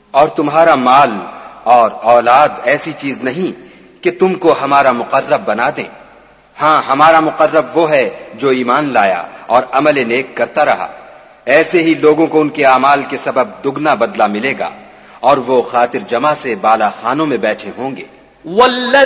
और तुम्हारा माल और औलाद ऐसी चीज नहीं कि तुमको हमारा मुकर्रब बना दें। हाँ, हमारा मुकर्रब वो है जो ईमान लाया और अमल नेक करता रहा। ऐसे ही लोगों को उनके अमाल के सबब दुगना बदला मिलेगा और वो खातिर जमा से बाला खानों में बैठे होंगे।